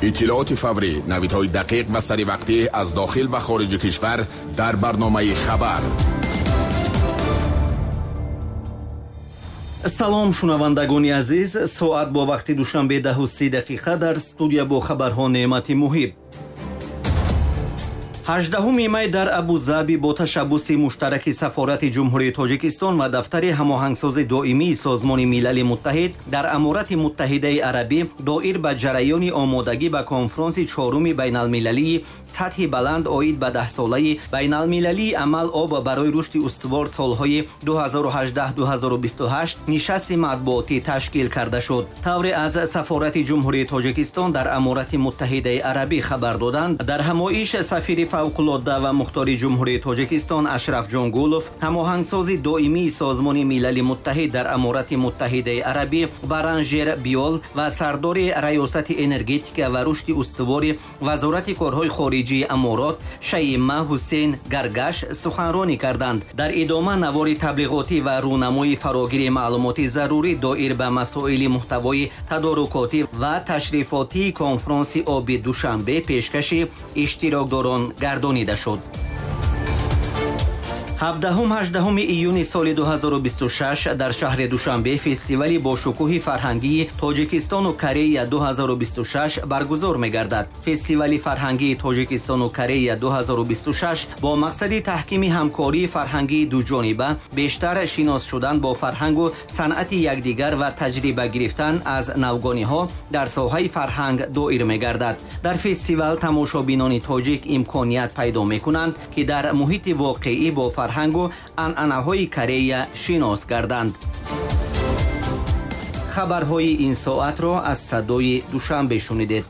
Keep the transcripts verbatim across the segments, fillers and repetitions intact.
иттилооти фаврӣ, навидҳои дақиқ ва саривақтӣ аз дохил ва хориҷи кишвар дар барномаи хабар. салом шунавандагони азиз, соат бо вақти душанбе даҳу си дақиқа дар студия бо хабарҳо Неъмати Муҳиб. ҳаждаҳуми май дар Абу-Заби бо ташаббуси муштараки Сафорати Ҷумҳурии Тоҷикистон ва дафтари ҳамоҳангсози доимии Созмони Милали Муттаҳид дар Аморати Муттаҳидаи Арабӣ доир ба ҷараёни омодагӣ ба конфронси чоруми байналмилалии сатҳи баланд оид ба даҳсолаи байналмилалии амал об барои рушди устувор солҳои ду ҳазору ҳаждаҳ - ду ҳазору бисту ҳашт нишасти матбуотӣ ташкил карда шуд. Тавре аз Сафорати Ҷумҳурии Тоҷикистон дар Аморати Муттаҳидаи Арабӣ хабар доданд, дар ҳамоиш сафири фавқулодда ва мухтори Ҷумҳурии Тоҷикистон Ашраф Ҷонгулов, ҳамоҳангсози доимии Созмони Милали Муттаҳид дар Аморати Муттаҳидаи Арабӣ Баранжер Биол ва сардори раёсати энергетика ва рушди устувори Вазорати корҳои хориҷии Аморот Шаима Ҳусейн Гаргаш суханронӣ карданд. Дар идома навори таблиғотӣ ва рӯнамои фарогири маълумоти зарурӣ доир ба масоили муҳтавои тадорукотӣ ва ташрифотии конфронси оби Душанбе пешкаши иштирокдорон гардонида шуд. ҳабдаҳум - ҳаштдаҳуми июни соли ду ҳазору бисту шаш дар шаҳри Душанбе фестивали бошукӯҳи фарҳангии Тоҷикистону Корея ду ҳазору бисту шаш баргузор мегардад. Фестивали фарҳангии Тоҷикистону Корея ду ҳазору бисту шаш бо мақсади таҳкими ҳамкории фарҳангии дуҷониба, бештар шинос шудан бо фарҳангу санъати якдигар ва таҷриба гирифтан аз навгониҳо дар соҳаи фарҳанг доир мегардад. Дар фестивал тамошобинони тоҷик имконият пайдо мекунанд, ки дар муҳити воқеӣ бо фарҳангу анъанаҳои Корея шинос гарданд. хабарҳои ин соатро аз садои Душанбе шунидед.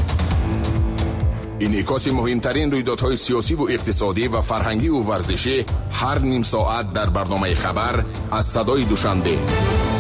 инъикоси муҳимтарин рӯйдодҳои сиёсиву иқтисодӣ ва фарҳангиву варзишӣ ҳар ним соат дар барномаи хабар аз садои Душанбе.